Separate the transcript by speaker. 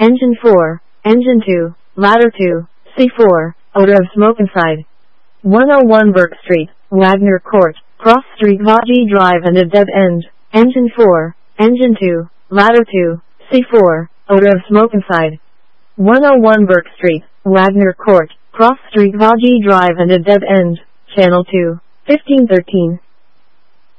Speaker 1: Engine 4, Engine 2, Ladder 2, C4, odor of smoke inside. 101 Burke Street, Wagner Court, Cross Street, Vaji Drive and a dead end. Engine 4, Engine 2, Ladder 2, C4, odor of smoke inside. 101 Burke Street, Wagner Court, Cross Street, Vaji Drive and a dead end. Channel 2, 1513.